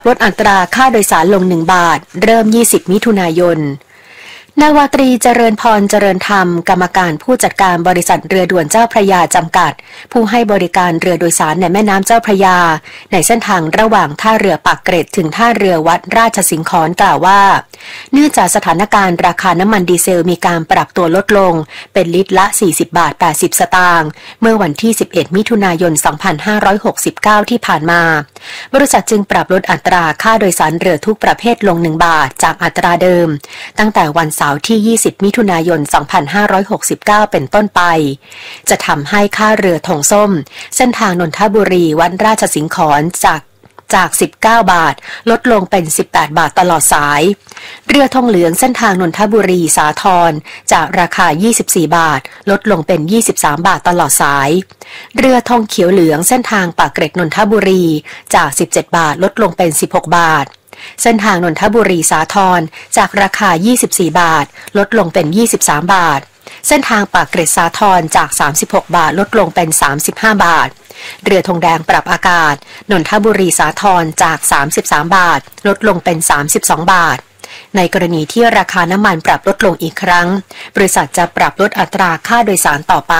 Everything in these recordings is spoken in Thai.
ลดอัตราค่าโดยสารลง1 บาทเริ่ม20 มิถุนายนนาวาตรีเจริญพรเจริญธรรมกรรมการผู้จัดการบริษัทเรือด่วนเจ้าพระยาจำกัดผู้ให้บริการเรือโดยสารในแม่น้ำเจ้าพระยาในเส้นทางระหว่างท่าเรือปากเกร็ดถึงท่าเรือวัดราชสิงขรกล่าวว่าเนื่องจากสถานการณ์ราคาน้ำมันดีเซลมีการปรับตัวลดลงเป็นลิตรละ40 บาท 80 สตางค์เมื่อวันที่11 มิถุนายน 2569 ที่ผ่านมาบริษัทจึงปรับลดอัตราค่าโดยสารเรือทุกประเภทลง1 บาทจากอัตราเดิมตั้งแต่วันเสาร์ที่ 20 มิถุนายน 2569 เป็นต้นไปจะทำให้ค่าเรือธงส้มเส้นทางนนทบุรีวัดราชสิงขรจาก19 บาทลดลงเป็น18 บาทตลอดสายเรือธงเหลืองเส้นทางนนทบุรีสาทรจากราคา24 บาทลดลงเป็น23 บาทตลอดสายเรือธงเขียวเหลืองเส้นทางปากเกร็ดนนทบุรีจาก17 บาทลดลงเป็น16 บาทเส้นทางนนทบุรีสาทรจากราคา24 บาทลดลงเป็น23 บาทเส้นทางปากเกร็ดสาทรจาก36 บาทลดลงเป็น35 บาทเรือธงแดงปรับอากาศนนทบุรีสาทรจาก33 บาทลดลงเป็น32 บาทในกรณีที่ราคาน้ำมันปรับลดลงอีกครั้งบริษัทจะปรับลดอัตราค่าโดยสารต่อไป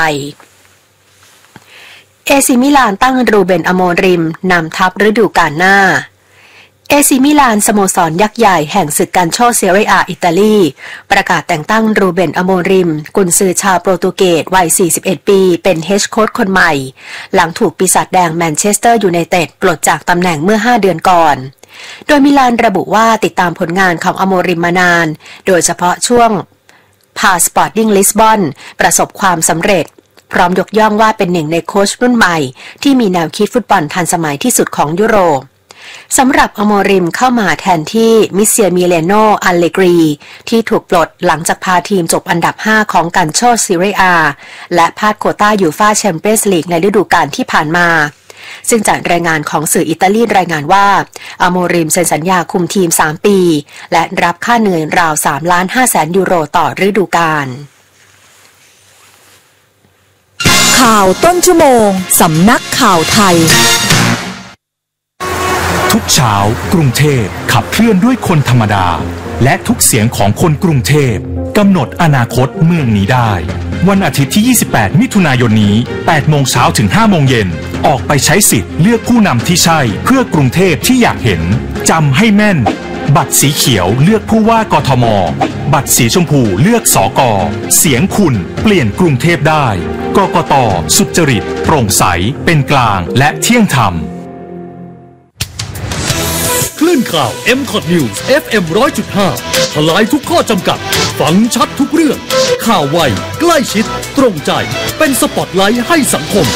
เอซิมิลานตั้งรูเบนอโมริมนำทัพฤดูกาลหน้าเอซิมิลานสโมสรยักษ์ใหญ่แห่งศึกการโชเซเรียอิตาลีประกาศแต่งตั้งรูเบนอโมริมกุนซือชาวโปรตุเกสวัย41 ปีเป็นเฮดโค้ชคนใหม่หลังถูกปีศาจแดงแมนเชสเตอร์ยูไนเต็ดปลดจากตำแหน่งเมื่อ5 เดือนก่อนโดยมิลานระบุว่าติดตามผลงานของอโมริมมานานโดยเฉพาะช่วงพาสปอร์ติ้งลิสบอนประสบความสำเร็จพร้อมยกย่องว่าเป็นหนึ่งในโค้ชรุ่นใหม่ที่มีแนวคิดฟุตบอลทันสมัยที่สุดของยุโรปสำหรับอโมริมเข้ามาแทนที่มิเซียมิเลโนอัลเลกรีที่ถูกปลดหลังจากพาทีมจบอันดับ5ของกันโชซีเรียและพลาดโควต้ายูฟ่าแชมเปี้ยนส์ลีกในฤดูกาลที่ผ่านมาซึ่งจากรายงานของสื่ออิตาลีรายงานว่าอโมริมเซ็นสัญญาคุมทีม3 ปีและรับค่าเหนื่อยราว3,500,000 ยูโรต่อฤดูกาลข่าวต้นชั่วโมงสำนักข่าวไทยทุกเช้ากรุงเทพขับเคลื่อนด้วยคนธรรมดาและทุกเสียงของคนกรุงเทพกำหนดอนาคตเมืองนี้ได้วันอาทิตย์ที่28 มิถุนายนนี้ 8 โมงเช้าถึง 5 โมงเย็นออกไปใช้สิทธิ์เลือกผู้นำที่ใช่เพื่อกรุงเทพที่อยากเห็นจำให้แม่นบัตรสีเขียวเลือกผู้ว่ากทมบัตรสีชมพูเลือกสก.เสียงคุณเปลี่ยนกรุงเทพได้กกต.สุจริตโปร่งใสเป็นกลางและเที่ยงธรรมคลื่นข่าว MCOT News FM 100.5 ทลายทุกข้อจำกัดฟังชัดทุกเรื่องข่าวไวใกล้ชิดตรงใจเป็นสปอตไลท์ให้สังคม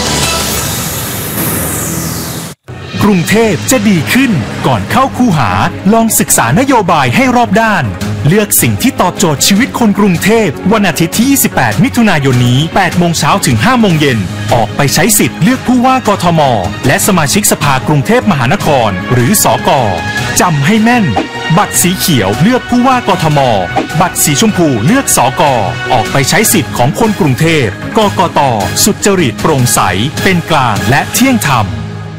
กรุงเทพจะดีขึ้นก่อนเข้าคูหาลองศึกษานโยบายให้รอบด้านเลือกสิ่งที่ตอบโจทย์ชีวิตคนกรุงเทพวันอาทิตย์ที่28 มิถุนายนนี้ 8 โมงเช้าถึง 5 โมงเย็นออกไปใช้สิทธิ์เลือกผู้ว่ากทมและสมาชิกสภากรุงเทพมหานครหรือสก.จำให้แม่นบัตรสีเขียวเลือกผู้ว่ากทมบัตรสีชมพูเลือกสก.ออกไปใช้สิทธิ์ของคนกรุงเทพกกต.สุจริตโปร่งใสเป็นกลางและเที่ยงธรรม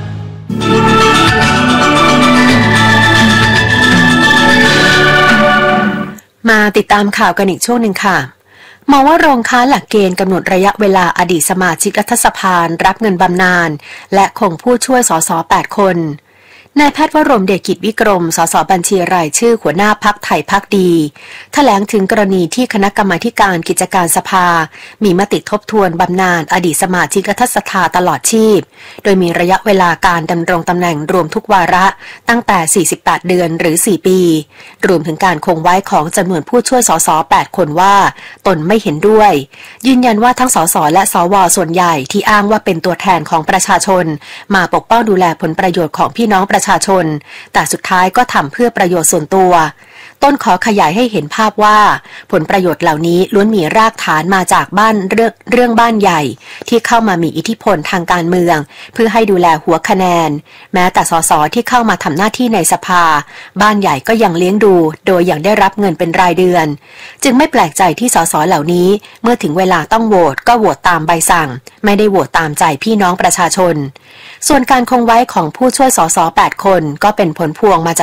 มาติดตามข่าวกันอีกช่วงหนึ่งค่ะมองว่าโรงค้าหลักเกณฑ์กำหนดระยะเวลาอดีตสมาชิกรัฐสภารับเงินบำนาญและคงผู้ช่วยสส8 คนนายแพทย์วรงค์เดชกิจวิกรมสสบัญชีรายชื่อหัวหน้าพรรคไทยพรรคดีแถลงถึงกรณีที่คณะกรรมาการกิจการสภามีมติทบทวนบำนาญอดีตสมาชิกรัฐสภาตลอดชีพโดยมีระยะเวลาการดำรงตำแหน่งรวมทุกวาระตั้งแต่48 เดือนหรือ4 ปีรวมถึงการคงไว้ของจำนวนผู้ช่วยสส8 คนว่าตนไม่เห็นด้วยยืนยันว่าทั้งสสและสวส่วนใหญ่ที่อ้างว่าเป็นตัวแทนของประชาชนมาปกป้องดูแลผลประโยชน์ของพี่น้องประชาชนแต่สุดท้ายก็ทำเพื่อประโยชน์ส่วนตัวต้นขอขยายให้เห็นภาพว่าผลประโยชน์เหล่านี้ล้วนมีรากฐานมาจากเรื่องบ้านใหญ่ที่เข้ามามีอิทธิพลทางการเมืองเพื่อให้ดูแลหัวคะแนนแม้แต่สสที่เข้ามาทำหน้าที่ในสภาบ้านใหญ่ก็ยังเลี้ยงดูโดยยังได้รับเงินเป็นรายเดือนจึงไม่แปลกใจที่สสเหล่านี้เมื่อถึงเวลาต้องโหวตก็โหวตตามใบสั่งไม่ได้โหวตตามใจพี่น้องประชาชนส่วนการคงไว้ของผู้ช่วยสส8 คนก็เป็นผลพวงมาจาก